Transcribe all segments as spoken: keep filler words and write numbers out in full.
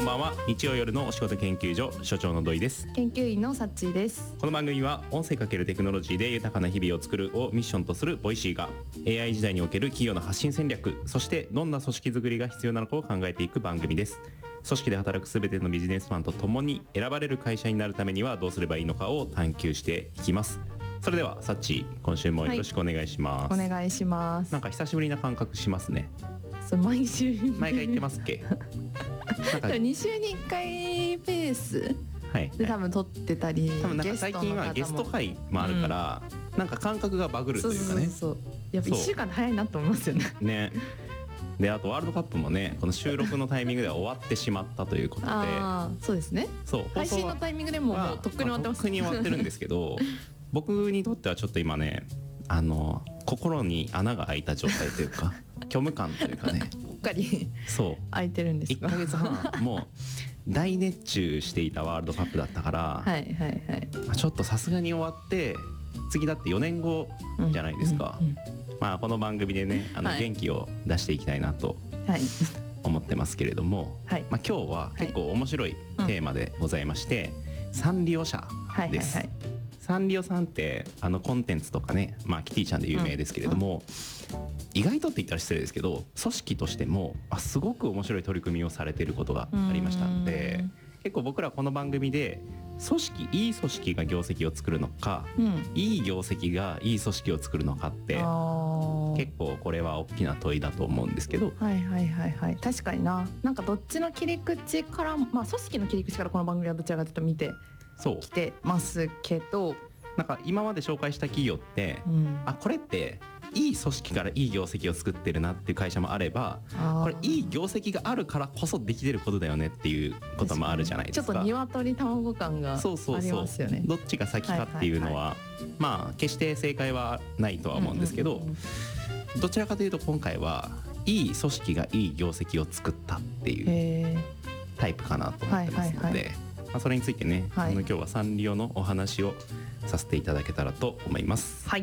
ばんは。日曜夜のお仕事研究所所長の土井です。 研究員のさっちーです。 この番組は音声×テクノロジーで豊かな日々を作るをミッションとするボイシーが エーアイ 時代における企業の発信戦略、そしてどんな組織づくりが必要なのかを考えていく番組です。組織で働くすべてのビジネスマンと共に選ばれる会社になるためにはどうすればいいのかを探求していきます。それではさっちー、今週もよろしくお願いします。 はい、お願いします。 なんか久しぶりな感覚しますね。 そう、毎週毎回言ってますっけなんかに週にいっかいペースで多分撮ってたり、 多分なんか最近はゲスト会もあるから、うん、なんか感覚がバグるというかね。 そうそうそう、やっぱいっしゅうかんで早いなと思いますよね。 ね。で、あとワールドカップもね、この収録のタイミングでは終わってしまったということで、 あ、そうですね。そう、配信のタイミングでももうとっくに終わってます。 とっくに終わってるんですけど僕にとってはちょっと今ね、あの心に穴が開いた状態というか虚無感というかね、 ぽっかりそう開いてるんですか。 いっかげつはんもう大熱中していたワールドカップだったからはいはいはい、 まあ、ちょっとさすがに終わって次だってよねんごじゃないですか、うんうんうん、まあ、この番組でね、あの元気を出していきたいなと思ってますけれども、はい、まあ、今日は結構面白いテーマでございまして、うん、サンリオ社です、はいはいはい。サンリオさんってあのコンテンツとかね、まあ、キティちゃんで有名ですけれども、うんうん、意外とって言ったら失礼ですけど組織としてもあすごく面白い取り組みをされていることがありましたので、結構僕らこの番組で組織いい組織が業績を作るのか、うん、いい業績がいい組織を作るのかって結構これは大きな問いだと思うんですけど、 はいはいはいはい、確かにな。なんかどっちの切り口から、まあ、組織の切り口からこの番組はどちらかというと見てきてますけど、 なんか今まで紹介した企業って、うん、あこれっていい組織からいい業績を作ってるなっていう会社もあれば、これいい業績があるからこそできてることだよねっていうこともあるじゃないですか。 ちょっと鶏卵感がありますよね。そうそうそう、 どっちが先かっていうのは、はいはいはい、まあ決して正解はないとは思うんですけど、うんうんうん、どちらかというと今回はいい組織がいい業績を作ったっていうタイプかなと思ってますので、はいはいはい、まあ、それについてね、はい、あの今日はサンリオのお話をさせていただけたらと思います。 はい。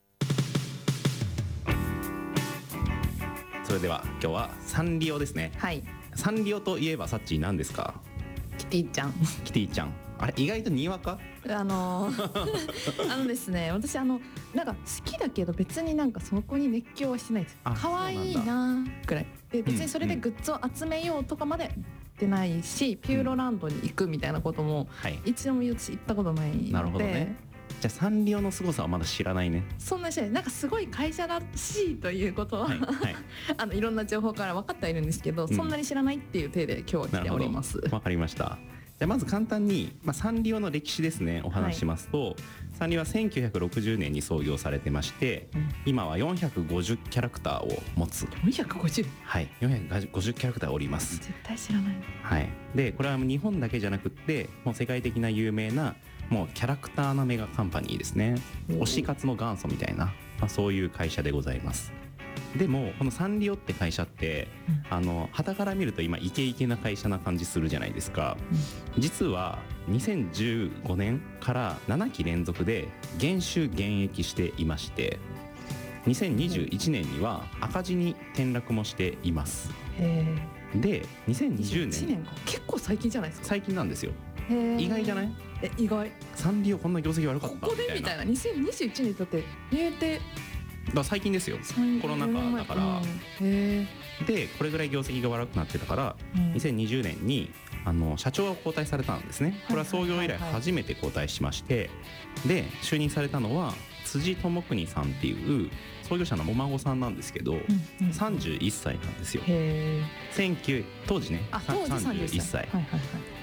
それでは今日はサンリオですね。 はい。 サンリオといえばさっち何ですか？ キティちゃん。 キティちゃん。あれ意外とにわか？ あのー、あのですね、私あのなんか好きだけど別になんかそこに熱狂はしてないです。可愛いなくらいで、別にそれでグッズを集めようとかまで出ないし、うん、ピューロランドに行くみたいなことも一度も私行ったことないので、 なるほどね。じゃあサンリオの凄さはまだ知らないね。 そんな知らない。なんかすごい会社らしいということは、はいはい、あのいろんな情報から分かってはいるんですけど、うん、そんなに知らないっていう体で今日は来ております。 わかりました。じゃあまず簡単に、まあ、サンリオの歴史ですねお話しますと、はい、サンリオはせんきゅうひゃくろくじゅうねんに創業されてまして、うん、今はよんひゃくごじゅうキャラクターを持つ。よんひゃくごじゅう？ はい、よんひゃくごじゅうキャラクターおります。 絶対知らない。 はい。でこれは日本だけじゃなくってもう世界的な有名なもうキャラクターなメガカンパニーですね。推し活の元祖みたいな、まあ、そういう会社でございます。でもこのサンリオって会社って、うん、あの傍から見ると今イケイケな会社な感じするじゃないですか、うん、実はにせんじゅうごねんからななき連続で減収減益していまして、にせんにじゅういちねんには赤字に転落もしています。 へー。 でにせんにじゅうねん、 にじゅういちねんか、結構最近じゃないですか。 最近なんですよ。意外じゃない？ え、意外。 サンリオこんな業績悪かったここでみたいな。にせんにじゅういちねんだって言うてだ最近ですよ。コロナ禍だから、うん、 へでこれぐらい業績が悪くなってたから、うん、にせんにじゅうねんにあの社長が交代されたんですね。これは創業以来初めて交代しまして、で就任されたのは辻智邦さんっていう創業者のお孫さんなんですけど、うんうん、さんじゅういっさいなんですよ。 へー当時ね、 あ当時さんじゅういっさい、 はいはいはい、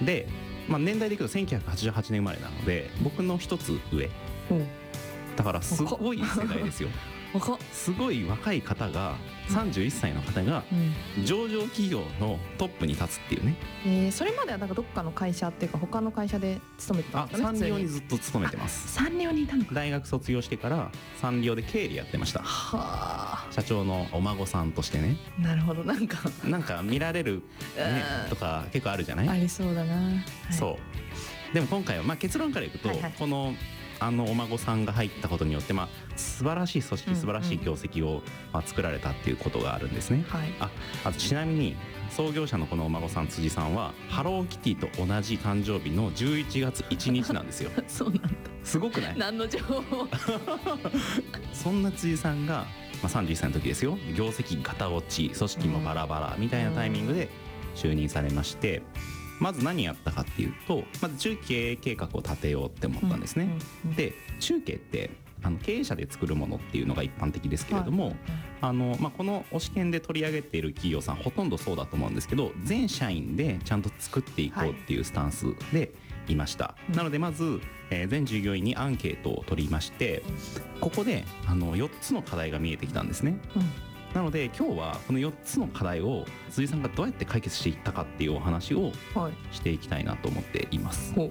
で、まあ、年代でいくとせんきゅうひゃくはちじゅうはちねん生まれなので僕の一つ上、うん、だからすごい世代ですよ。すごい若い方がさんじゅういっさいの方が上場企業のトップに立つっていうね、 うん、えー、それまではなんかどっかの会社っていうか他の会社で勤めてたんですかね。 サンリオにずっと勤めてます。 サンリオにいたのか。 大学卒業してからサンリオで経理やってました。 はあ、 社長のお孫さんとしてね。 なるほど。なんかなんか見られる、ね、とか結構あるじゃない。 ありそうだな、はい、 そうでも今回は、まあ、結論からいくと、はいはい、このあのお孫さんが入ったことによって、まあ、素晴らしい組織、素晴らしい業績を、まあ、作られたっていうことがあるんですね、 はい、 あ, あとちなみに創業者のこのお孫さん辻さんはハローキティと同じ誕生日のじゅういちがついちにちなんですよそうなんだ。 すごくない？ 何の情報そんな辻さんが、まあ、さんじゅっさいの時ですよ、業績ガタ落ち、組織もバラバラみたいなタイミングで就任されまして、まず何やったかっていうと、まず中継計画を立てようって思ったんですね、うんうん、で中継ってあの経営者で作るものっていうのが一般的ですけれども、はい、あのまあ、この推し研で取り上げている企業さんほとんどそうだと思うんですけど、全社員でちゃんと作っていこうっていうスタンスでいました、はい、なのでまず、えー、全従業員にアンケートを取りまして、ここであのよっつの課題が見えてきたんですね、うん、なので今日はこのよっつの課題を辻さんがどうやって解決していったかっていうお話をしていきたいなと思っています、はい、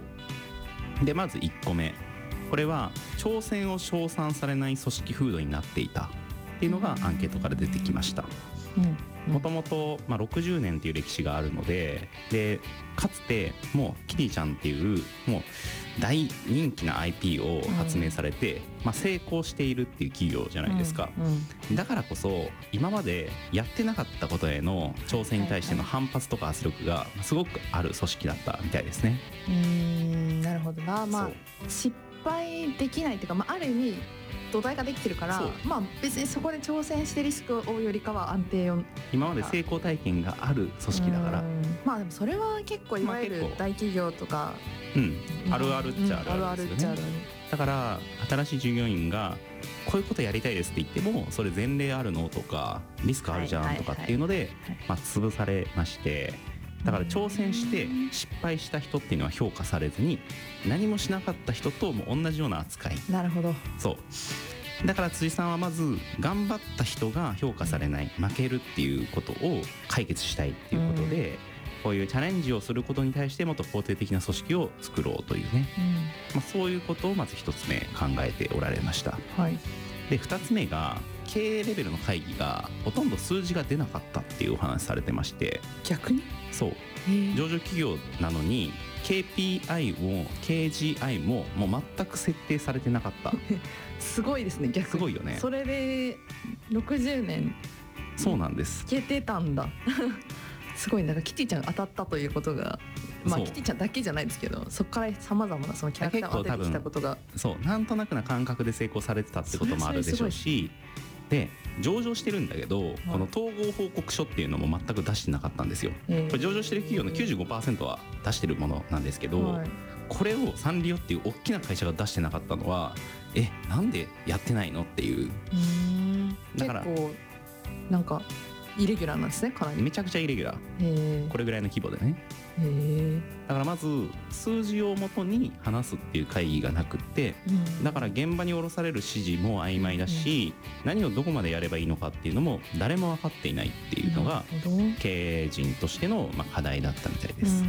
でまずいっこめ、これは挑戦を称賛されない組織風土になっていたっていうのがアンケートから出てきました。もともとろくじゅうねんっていう歴史があるので、でかつてもうキティちゃんっていうもう大人気な アイピー を発明されて、うん、まあ、成功しているっていう企業じゃないですか、うんうん、だからこそ今までやってなかったことへの挑戦に対しての反発とか圧力がすごくある組織だったみたいですね。 うーん、なるほどな。まあ失敗できないっていうか、まあ、ある意味土台ができてるから、まあ、別にそこで挑戦してリスクを負うよりかは安定を、 今まで成功体験がある組織だから、 まあでもそれは結構いわゆる大企業とか、 うん、あるあるっちゃあるあるですよね。だから新しい従業員がこういうことやりたいですって言っても、それ前例あるのとかリスクあるじゃんとかっていうので潰されまして、だから挑戦して失敗した人っていうのは評価されずに、何もしなかった人とも同じような扱い。 なるほど。 そうだから辻さんはまず頑張った人が評価されない、負けるっていうことを解決したいっていうことで、うん、こういうチャレンジをすることに対してもっと肯定的な組織を作ろうというね、うん、まあ、そういうことをまず一つ目考えておられました、はい、で二つ目が経営レベルの会議がほとんど数字が出なかったっていうお話されてまして。 逆に？ そう、上場企業なのに ケーピーアイ も ケージーアイ ももう全く設定されてなかったすごいですね。逆にすごいよね。 それでろくじゅうねんそうなんです。 消えてたんだすごい。なんかキティちゃんが当たったということが、まあキティちゃんだけじゃないですけど、そこからさまざまなそのキャラクターが出てきたことが、 そうなんとなくな感覚で成功されてたってこともあるでしょうし、で上場してるんだけど、はい、この統合報告書っていうのも全く出してなかったんですよ、えー、これ上場してる企業の きゅうじゅうごパーセント は出してるものなんですけど、はい、これをサンリオっていう大きな会社が出してなかったのは、えなんでやってないのっていう。うーん、だから結構なんかイレギュラーなんですね。かなりめちゃくちゃイレギュラー。これぐらいの規模でね。 へだからまず数字をもとに話すっていう会議がなくって、うん、だから現場に下ろされる指示も曖昧だし、うん、何をどこまでやればいいのかっていうのも誰も分かっていないっていうのが経営陣としてのまあ課題だったみたいです。うん、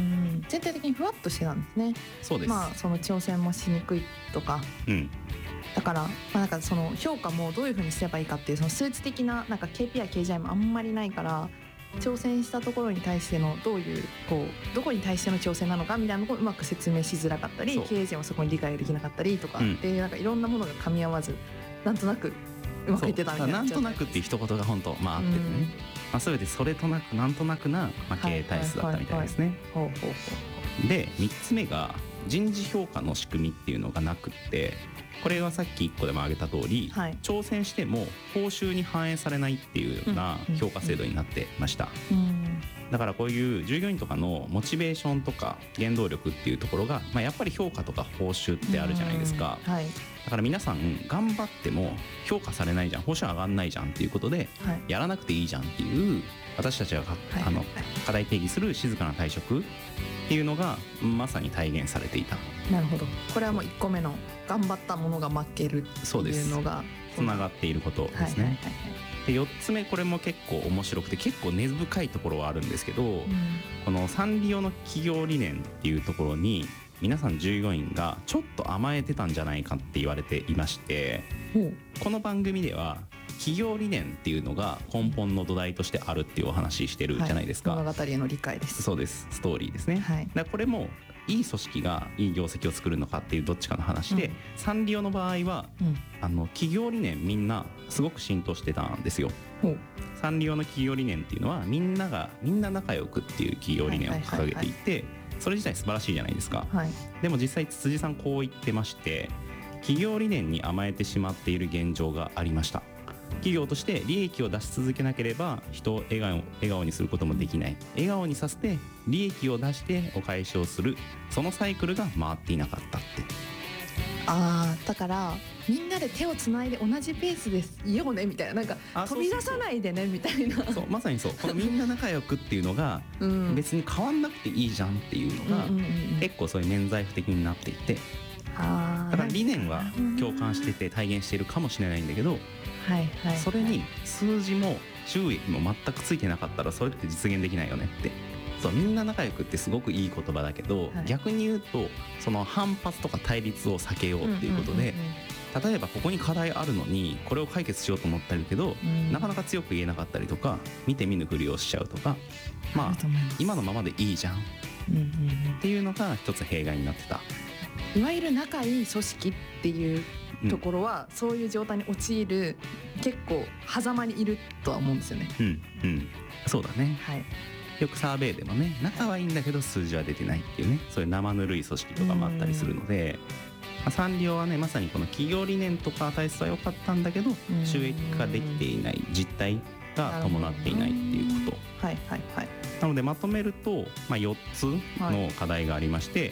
全体的にふわっとしてたんですね。 そうです。 まあその挑戦もしにくいとか、うん、だから、まあ、なんかその評価もどういうふうにすればいいかっていうその数値的ななんか ケーピーアイ、ケージーアイ もあんまりないから、挑戦したところに対してのどういうこうどこに対しての挑戦なのかみたいなのをうまく説明しづらかったり、経営陣はそこに理解できなかったりとか、うん、でなんかいろんなものが噛み合わず、なんとなくうまくいってたみたいな。 なんとなくっていう一言が本当まああっててね、うん、まあ、全てそれとなくなんとなくな、まあ、経営体質だったみたいですね。でみっつめが人事評価の仕組みっていうのがなくって、これはさっきいっこでも挙げた通り、はい、挑戦しても報酬に反映されないっていうような評価制度になってました、うんうん、だからこういう従業員とかのモチベーションとか原動力っていうところが、まあ、やっぱり評価とか報酬ってあるじゃないですか、はい、だから皆さん頑張っても評価されないじゃん、報酬上がんないじゃんっていうことで、はい、やらなくていいじゃんっていう私たちが、はい、あの課題定義する静かな退職っていうのがまさに体現されていた。 なるほど。これはもういっこめの頑張ったものが負けるっていうのがつながっていることですね。でよっつめ、これも結構面白くて結構根深いところはあるんですけど、うん、このサンリオの企業理念っていうところに皆さん従業員がちょっと甘えてたんじゃないかって言われていまして、うん、この番組では企業理念っていうのが根本の土台としてあるっていうお話してるじゃないですか、 はい、物語への理解です。 そうです、ストーリーですね、はい、だからこれもいい組織がいい業績を作るのかっていうどっちかの話で、うん、サンリオの場合は、うん、あの企業理念みんなすごく浸透してたんですよ。 サンリオの企業理念っていうのはみんながみんな仲良くっていう企業理念を掲げていて、それ自体素晴らしいじゃないですか、はい、でも実際辻さんこう言ってまして、企業理念に甘えてしまっている現状がありました。企業として利益を出し続けなければ人を笑顔、笑顔にすることもできない。笑顔にさせて利益を出してお返しをする、そのサイクルが回っていなかったって。 あー、だからみんなで手をつないで同じペースですよねみたいな、なんか飛び出さないでねみたいな。 そう、まさにそう、このみんな仲良くっていうのが別に変わんなくていいじゃんっていうのが結構そういう免罪符的になっていて、だから理念は共感してて体現しているかもしれないんだけど、はいはい、それに数字も収益も全くついてなかったらそれって実現できないよねって。そう、みんな仲良くってすごくいい言葉だけど、はい、逆に言うとその反発とか対立を避けようっていうことで、例えばここに課題あるのにこれを解決しようと思ったりけど、うん、なかなか強く言えなかったりとか、見て見ぬふりをしちゃうとか、まあ今のままでいいじゃんっていうのが一つ弊害になってた。 いわゆる仲いい組織っていうところは、うん、そういう状態に陥る結構狭間にいるとは思うんですよね。 うんうん、そうだね、はい、よくサーベイでもね、仲はいいんだけど数字は出てないっていうね、そういう生ぬるい組織とかもあったりするので、まあ、サンリオはねまさにこの企業理念とか体質は良かったんだけど収益化できていない、実態が伴っていないっていうこと。はいはいはい。なのでまとめると、まあ、よっつの課題がありまして、はい、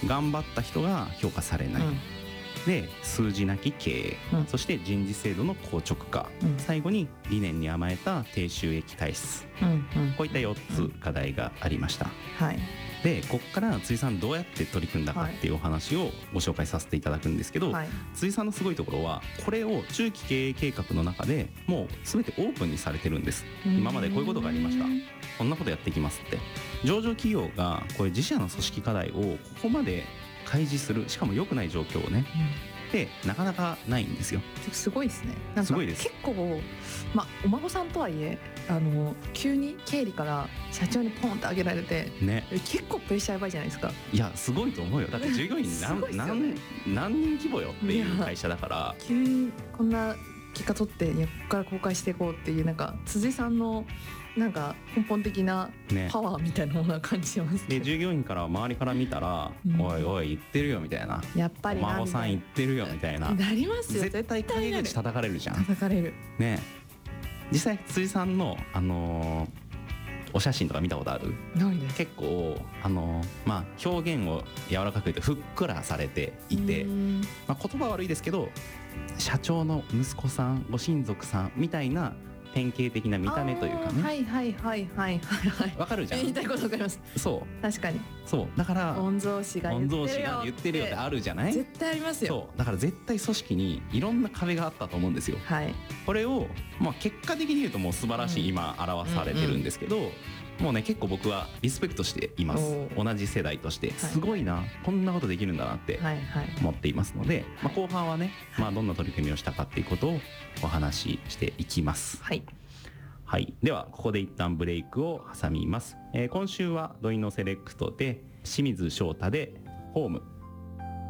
頑張った人が評価されない、うん、で数字なき経営、うん、そして人事制度の硬直化、うん、最後に理念に甘えた低収益体質、うんうん、こういったよっつ課題がありました、はい。でここから辻さんどうやって取り組んだかっていうお話をご紹介させていただくんですけど、はい、辻さんのすごいところはこれを中期経営計画の中でもう全てオープンにされてるんです。今までこういうことがありました、こんなことやっていきますって。上場企業がこういう自社の組織課題をここまで開示する、しかも良くない状況をね、うん、でなかなかないんですよ。 すごいですね。なんか結構、まあ、お孫さんとはいえあの急に経理から社長にポンって上げられて、ね、結構プレッシャーやばいじゃないですか。 いやすごいと思うよ。だって従業員何, ね、何, 何人規模よっていう会社だから、 急にこんな結果取っていやここから公開していこうっていう、なんか辻さんのなんか根本的なパワーみたいなものは感じます、ね、 で従業員から周りから見たら、うん、おいおい言ってるよみたいな、 やっぱりお孫さん言ってるよみたいな、 なりますよ。 絶対陰口叩かれるじゃん。 叩かれるね。実際辻さんの、あのー、お写真とか見たことある？ ないです。 結構、あのーまあ、表現を柔らかく言うとふっくらされていて、まあ、言葉悪いですけど社長の息子さんご親族さんみたいな典型的な見た目というかね。 はいはいはいはいはいわかるじゃん。 言いたいことわかります。 そう確かに。 そうだから御曹司が言ってるよ御曹司が言ってるよってあるじゃない。 絶対ありますよ。 そうだから絶対組織にいろんな壁があったと思うんですよ、はい、これを、まあ、結果的に言うともう素晴らしい、うん、今表されてるんですけど、うんうん、もうね結構僕はリスペクトしています。同じ世代としてすごいな、はいはい、こんなことできるんだなって思っていますので、はいはい、まあ、後半はね、まあ、どんな取り組みをしたかっていうことをお話ししていきます。はいはい、ではここで一旦ブレイクを挟みます、えー、今週はドイノセレクトで清水翔太でホーム